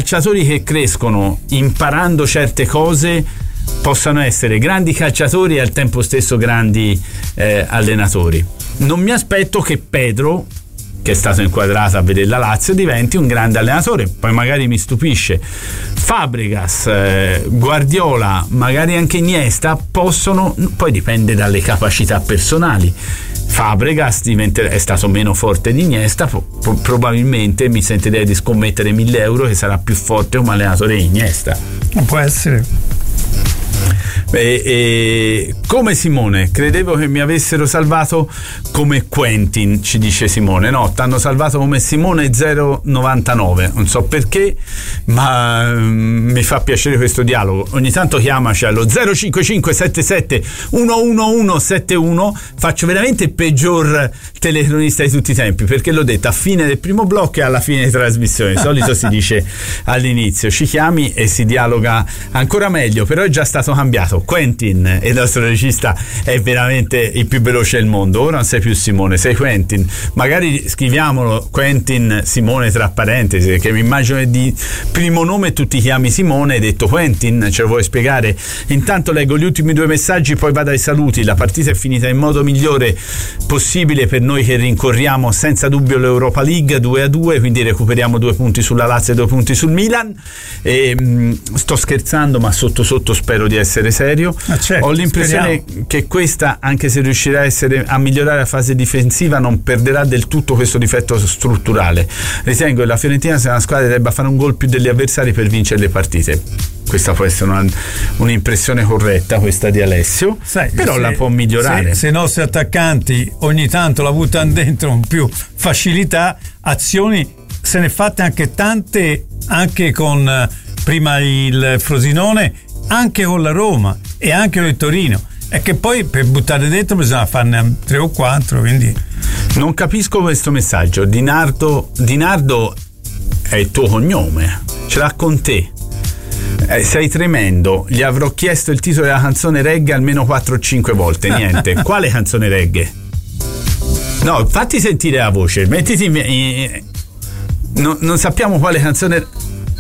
calciatori che crescono imparando certe cose possano essere grandi calciatori e al tempo stesso grandi allenatori. Non mi aspetto che Pedro, che è stato inquadrato a vedere la Lazio, diventi un grande allenatore, poi magari mi stupisce. Fabregas, Guardiola, magari anche Iniesta possono, poi dipende dalle capacità personali. Fabregas è stato meno forte di Iniesta, probabilmente mi sentirei di scommettere 1.000 euro che sarà più forte come allenatore di Iniesta. Non può essere. Come Simone, credevo che mi avessero salvato come Quentin, ci dice Simone. No, t'hanno salvato come Simone 099, non so perché, ma mi fa piacere questo dialogo. Ogni tanto chiamaci allo 05577 11171. Faccio veramente il peggior telecronista di tutti i tempi, perché l'ho detto a fine del primo blocco e alla fine di trasmissione. Di solito si dice all'inizio, ci chiami e si dialoga ancora meglio, però è già stato cambiato. Quentin, il nostro regista, è veramente il più veloce del mondo. Ora non sei più Simone, sei Quentin. Magari scriviamolo Quentin Simone tra parentesi, perché mi immagino che di primo nome tu ti chiami Simone, hai detto Quentin, ce lo vuoi spiegare? Intanto leggo gli ultimi 2 messaggi, poi vado ai saluti. La partita è finita in modo migliore possibile per noi che rincorriamo senza dubbio l'Europa League, 2-2, quindi recuperiamo 2 punti sulla Lazio e 2 punti sul Milan. Sto scherzando, ma sotto sotto spero di essere serio. Certo, ho l'impressione che questa, anche se riuscirà a migliorare la fase difensiva, non perderà del tutto questo difetto strutturale. Ritengo che la Fiorentina sia una squadra che debba fare un gol più degli avversari per vincere le partite. Questa può essere un'impressione corretta, questa di Alessio. Però la può migliorare. Se i nostri attaccanti ogni tanto la buttano dentro con più facilità, azioni se ne fatte anche tante, anche con prima il Frosinone, anche con la Roma e anche con il Torino. È che poi per buttare dentro bisogna farne 3 o 4, quindi non capisco questo messaggio. Dinardo è il tuo cognome, ce l'ha con te. Sei tremendo. Gli avrò chiesto il titolo della canzone reggae almeno 4 o 5 volte. Niente. Quale canzone reggae? No, fatti sentire la voce, mettiti non sappiamo quale canzone.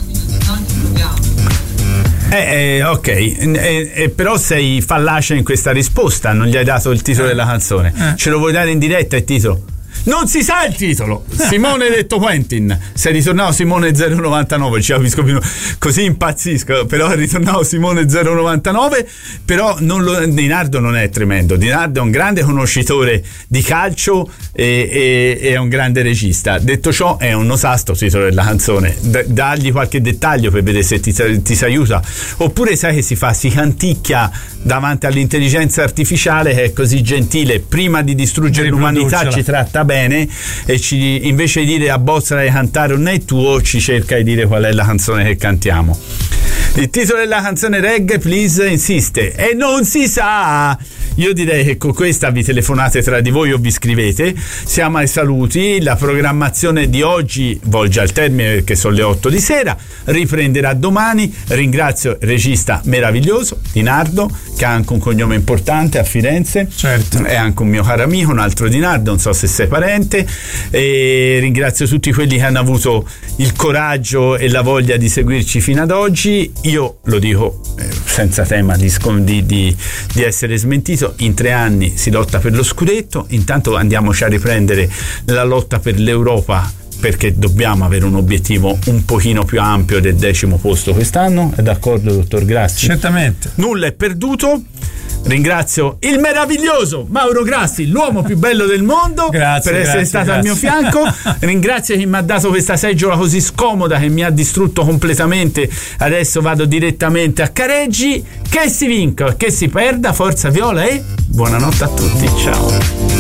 Ok, però sei fallace in questa risposta, non gli hai dato il titolo della canzone. Ce lo vuoi dare in diretta il titolo? Non si sa il titolo. Simone detto Quentin. Sei ritornato Simone 099, ci capisco più, così impazzisco. Però è ritornato Simone 099. Però Dinardo non è tremendo. Dinardo è un grande conoscitore di calcio e è un grande regista. Detto ciò, è un osasto titolo della canzone. Dagli qualche dettaglio per vedere se ti aiuta. Oppure sai che si canticchia davanti all'intelligenza artificiale, che è così gentile, prima di distruggere l'umanità ci tratta bene, e invece di dire a Bozza di cantare un è tuo, ci cerca di dire qual è la canzone che cantiamo. Il titolo della canzone reggae, please, insiste, e non si sa. Io direi che con questa vi telefonate tra di voi o vi scrivete. Siamo ai saluti. La programmazione di oggi volge al termine perché sono le 8 di sera, riprenderà domani. Ringrazio il regista meraviglioso Dinardo, che ha anche un cognome importante a Firenze. Certo. È anche un mio caro amico, un altro Dinardo, non so se sei parente. E ringrazio tutti quelli che hanno avuto il coraggio e la voglia di seguirci fino ad oggi. Io lo dico senza tema di essere smentito, in 3 anni si lotta per lo scudetto. Intanto andiamoci a riprendere la lotta per l'Europa, perché dobbiamo avere un obiettivo un pochino più ampio del 10° posto quest'anno. È d'accordo, dottor Grassi? Certamente. Nulla è perduto. Ringrazio il meraviglioso Mauro Grassi, l'uomo più bello del mondo, per essere stato al mio fianco. Ringrazio chi mi ha dato questa seggiola così scomoda che mi ha distrutto completamente. Adesso vado direttamente a Careggi. Che si vinca, che si perda, forza viola e buonanotte a tutti. Ciao.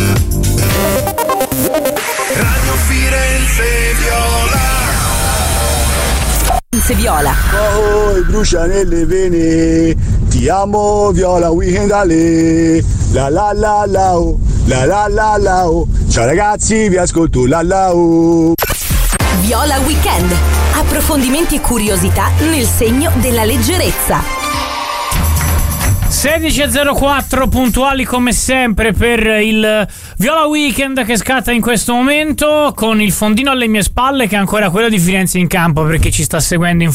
Radio Firenze Viola. Viola. Oh, brucia nelle vene, ti amo Viola, weekend ale, la la la la oh, la la la la oh. Ciao ragazzi, vi ascolto, la la oh. Viola Weekend, approfondimenti e curiosità nel segno della leggerezza. 16.04 puntuali come sempre per il Viola Weekend che scatta in questo momento, con il fondino alle mie spalle che è ancora quello di Firenze in campo, perché ci sta seguendo in